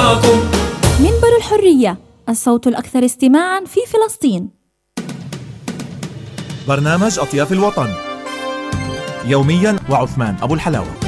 معاكم. منبر الحرية، الصوت الأكثر استماعاً في فلسطين. برنامج أطياف الوطن يومياً وعثمان أبو الحلاوة.